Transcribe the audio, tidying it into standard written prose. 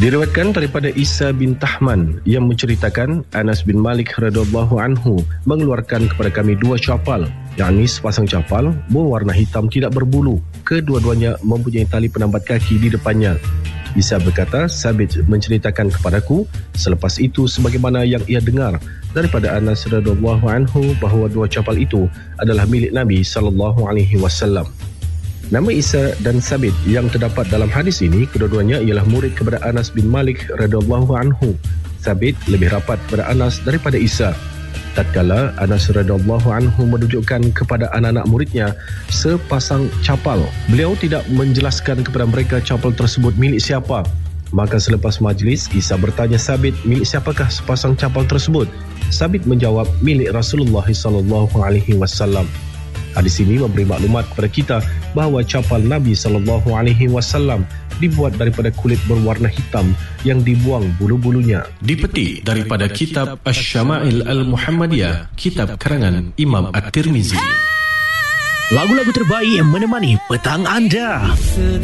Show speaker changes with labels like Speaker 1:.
Speaker 1: Diriwayatkan daripada Isa bin Tahman yang menceritakan Anas bin Malik radhiyallahu anhu mengeluarkan kepada kami 2 capal, yakni sepasang capal berwarna hitam tidak berbulu. Kedua-duanya mempunyai tali penambat kaki di depannya. Isa berkata, Sabit menceritakan kepadaku selepas itu sebagaimana yang ia dengar daripada Anas radhiyallahu anhu bahawa 2 capal itu adalah milik Nabi sallallahu alaihi wasallam. Nama Isa dan Sabit yang terdapat dalam hadis ini, kedua-duanya ialah murid kepada Anas bin Malik radhiyallahu anhu. Sabit lebih rapat kepada Anas daripada Isa. Tatkala Anas radhiyallahu anhu menunjukkan kepada anak-anak muridnya sepasang capal, beliau tidak menjelaskan kepada mereka capal tersebut milik siapa. Maka selepas majlis, Isa bertanya Sabit, milik siapakah sepasang capal tersebut? Sabit menjawab, milik Rasulullah sallallahu alaihi wasallam. Hadis ini memberi maklumat kepada kita bahawa capal Nabi SAW dibuat daripada kulit berwarna hitam yang dibuang bulu-bulunya.
Speaker 2: Dipetik daripada kitab Asy-Syama'il Al-Muhammadiyah, kitab karangan Imam At-Tirmizi.
Speaker 3: Lagu-lagu terbaik yang menemani petang anda.